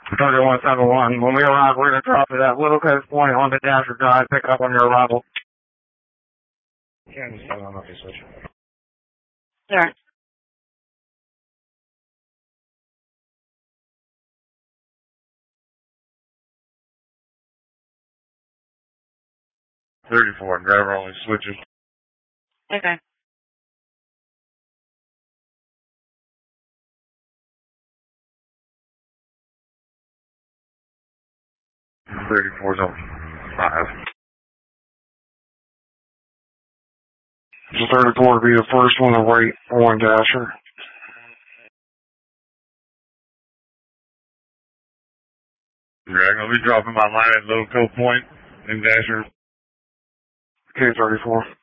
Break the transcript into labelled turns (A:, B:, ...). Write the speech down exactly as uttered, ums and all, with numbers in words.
A: thirty-one seventy-one. When we arrive, we're going to drop it at Little Coast Point on the Dasher Drive. Pick up on your arrival.
B: Yeah, just on the switch.
C: Sure.
B: thirty-four, driver only switches.
C: Okay.
B: thirty-four's on five.
A: So thirty-four will be the first one to wait for one Dasher.
B: Yeah, I'm going to be dropping my line at Little Cove Point in Dasher.
A: K thirty-four.